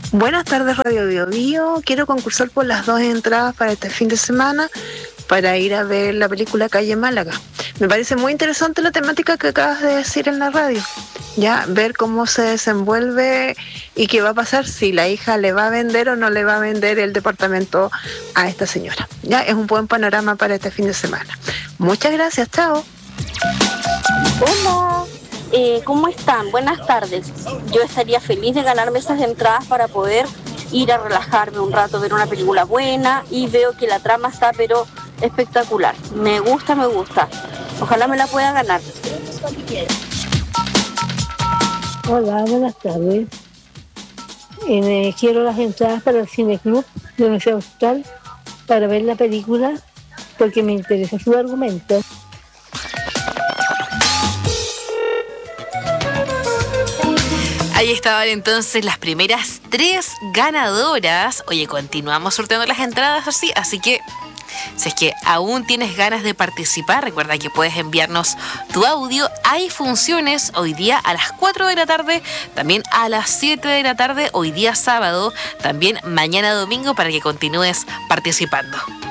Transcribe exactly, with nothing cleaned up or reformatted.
Buenas tardes, Radio Bio Bio. Quiero concursar por las dos entradas para este fin de semana para ir a ver la película Calle Málaga. Me parece muy interesante la temática que acabas de decir en la radio. Ya, ver cómo se desenvuelve y qué va a pasar, si la hija le va a vender o no le va a vender el departamento a esta señora. Ya, es un buen panorama para este fin de semana. Muchas gracias, chao. Hola, eh, ¿cómo están? Buenas tardes. Yo estaría feliz de ganarme esas entradas para poder ir a relajarme un rato, ver una película buena, y veo que la trama está pero espectacular. Me gusta, me gusta. Ojalá me la pueda ganar. Hola, buenas tardes. Eh, quiero las entradas para el Cine Club de Universidad Austral para ver la película porque me interesa su argumento. Ahí estaban entonces las primeras tres ganadoras. Oye, continuamos sorteando las entradas así, así que si es que aún tienes ganas de participar, recuerda que puedes enviarnos tu audio. Hay funciones hoy día a las cuatro de la tarde, también a las siete de la tarde, hoy día sábado, también mañana domingo, para que continúes participando.